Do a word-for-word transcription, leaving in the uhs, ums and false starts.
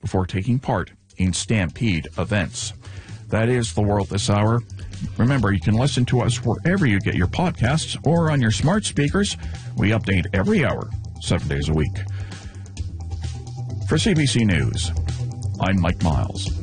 before taking part in Stampede events. That is the world this hour. Remember, you can listen to us wherever you get your podcasts or on your smart speakers. We update every hour, seven days a week. For C B C News, I'm Mike Miles.